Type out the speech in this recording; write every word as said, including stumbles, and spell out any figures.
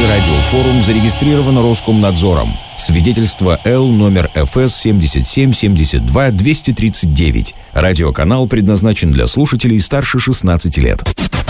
радиофорум зарегистрирован Роскомнадзором. Свидетельство Л номер эф эс семьдесят семь семьдесят два двести тридцать девять. Радиоканал предназначен для слушателей старше шестнадцати лет.